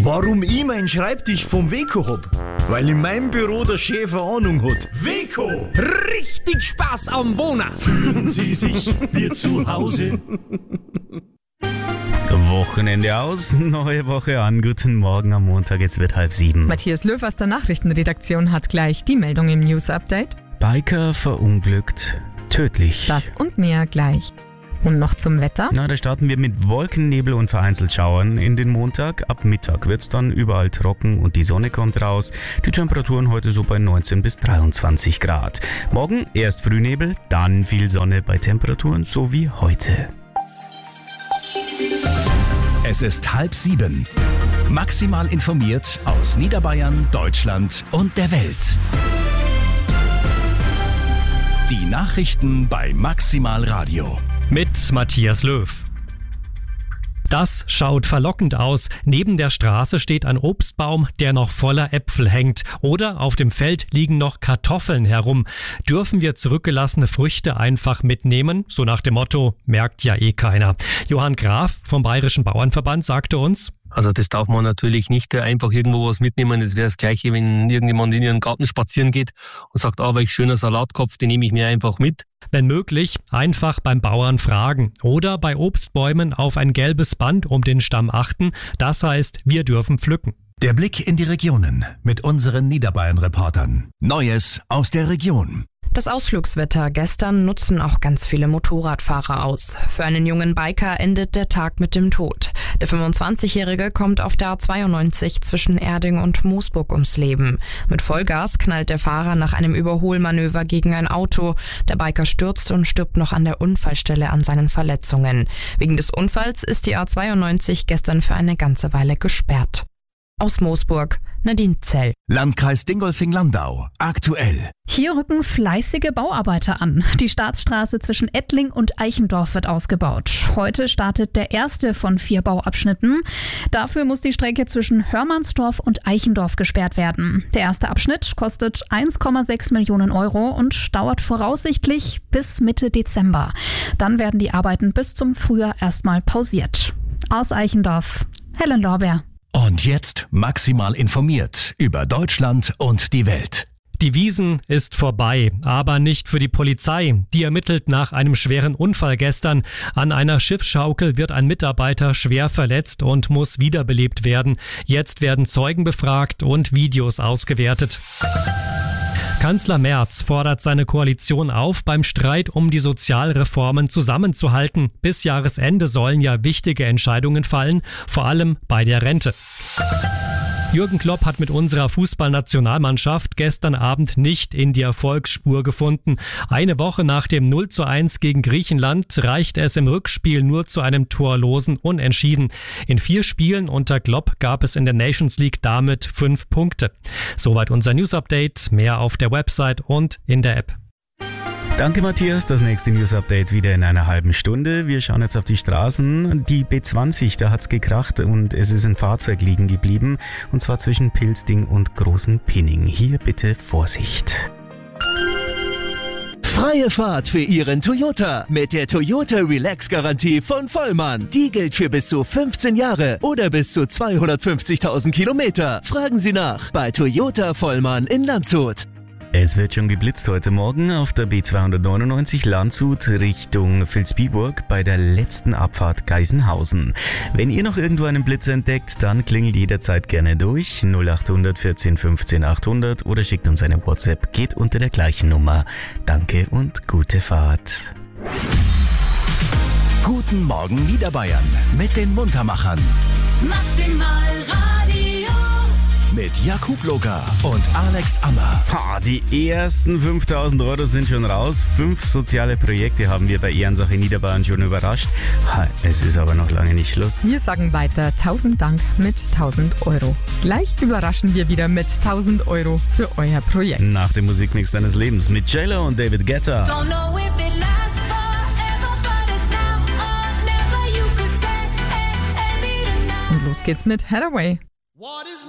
Warum ich meinen Schreibtisch vom Weco hab? Weil in meinem Büro der Chef eine Ahnung hat. Weco! Richtig Spaß am Wohnen! Fühlen Sie sich wie zu Hause? Wochenende aus, neue Woche an. Guten Morgen am Montag, es wird 6:30. Matthias Löw aus der Nachrichtenredaktion hat gleich die Meldung im News-Update. Biker verunglückt, tödlich. Das und mehr gleich. Und noch zum Wetter. Da starten wir mit Wolkennebel und vereinzelt Schauern in den Montag. Ab Mittag wird es dann überall trocken und die Sonne kommt raus. Die Temperaturen heute so bei 19 bis 23 Grad. Morgen erst Frühnebel, dann viel Sonne bei Temperaturen so wie heute. Es ist 6:30. Maximal informiert aus Niederbayern, Deutschland und der Welt. Die Nachrichten bei Maximal Radio. Mit Matthias Löw. Das schaut verlockend aus. Neben der Straße steht ein Obstbaum, der noch voller Äpfel hängt. Oder auf dem Feld liegen noch Kartoffeln herum. Dürfen wir zurückgelassene Früchte einfach mitnehmen? So nach dem Motto, merkt ja eh keiner. Johann Graf vom Bayerischen Bauernverband sagte uns: Also das darf man natürlich nicht einfach irgendwo was mitnehmen. Das wäre das Gleiche, wenn irgendjemand in ihren Garten spazieren geht und sagt, welch schöner Salatkopf, den nehme ich mir einfach mit. Wenn möglich, einfach beim Bauern fragen oder bei Obstbäumen auf ein gelbes Band um den Stamm achten. Das heißt, wir dürfen pflücken. Der Blick in die Regionen mit unseren Niederbayern-Reportern. Neues aus der Region. Das Ausflugswetter gestern nutzen auch ganz viele Motorradfahrer aus. Für einen jungen Biker endet der Tag mit dem Tod. Der 25-Jährige kommt auf der A92 zwischen Erding und Moosburg ums Leben. Mit Vollgas knallt der Fahrer nach einem Überholmanöver gegen ein Auto. Der Biker stürzt und stirbt noch an der Unfallstelle an seinen Verletzungen. Wegen des Unfalls ist die A92 gestern für eine ganze Weile gesperrt. Aus Moosburg, Nadine Zell. Landkreis Dingolfing-Landau. Aktuell. Hier rücken fleißige Bauarbeiter an. Die Staatsstraße zwischen Ettling und Eichendorf wird ausgebaut. Heute startet der erste von 4 Bauabschnitten. Dafür muss die Strecke zwischen Hörmannsdorf und Eichendorf gesperrt werden. Der erste Abschnitt kostet 1,6 Millionen Euro und dauert voraussichtlich bis Mitte Dezember. Dann werden die Arbeiten bis zum Frühjahr erstmal pausiert. Aus Eichendorf, Helen Lorbeer. Und jetzt maximal informiert über Deutschland und die Welt. Die Wiesn ist vorbei, aber nicht für die Polizei. Die ermittelt nach einem schweren Unfall gestern. An einer Schiffsschaukel wird ein Mitarbeiter schwer verletzt und muss wiederbelebt werden. Jetzt werden Zeugen befragt und Videos ausgewertet. Kanzler Merz fordert seine Koalition auf, beim Streit um die Sozialreformen zusammenzuhalten. Bis Jahresende sollen ja wichtige Entscheidungen fallen, vor allem bei der Rente. Jürgen Klopp hat mit unserer Fußballnationalmannschaft gestern Abend nicht in die Erfolgsspur gefunden. Eine Woche nach dem 0:1 gegen Griechenland reichte es im Rückspiel nur zu einem torlosen Unentschieden. In 4 Spielen unter Klopp gab es in der Nations League damit 5 Punkte. Soweit unser News-Update. Mehr auf der Website und in der App. Danke Matthias, das nächste News-Update wieder in einer halben Stunde. Wir schauen jetzt auf die Straßen. Die B20, da hat's gekracht und es ist ein Fahrzeug liegen geblieben. Und zwar zwischen Pilsting und Großen Pinning. Hier bitte Vorsicht. Freie Fahrt für Ihren Toyota mit der Toyota Relax-Garantie von Vollmann. Die gilt für bis zu 15 Jahre oder bis zu 250.000 Kilometer. Fragen Sie nach bei Toyota Vollmann in Landshut. Es wird schon geblitzt heute Morgen auf der B299 Landshut Richtung Vilsbiburg bei der letzten Abfahrt Geisenhausen. Wenn ihr noch irgendwo einen Blitz entdeckt, dann klingelt jederzeit gerne durch 0800 14 15 800 oder schickt uns eine WhatsApp, geht unter der gleichen Nummer. Danke und gute Fahrt. Guten Morgen Niederbayern mit den Muntermachern. Maximal Radio. Mit Jakub Loga und Alex Ammer. Die ersten 5.000 Euro sind schon raus. 5 soziale Projekte haben wir bei Ehrensache Niederbayern schon überrascht. Es ist aber noch lange nicht Schluss. Wir sagen weiter 1000 Dank mit 1000 Euro. Gleich überraschen wir wieder mit 1000 Euro für euer Projekt. Nach dem Musikmix deines Lebens mit JLo und David Guetta. Und los geht's mit Hathaway.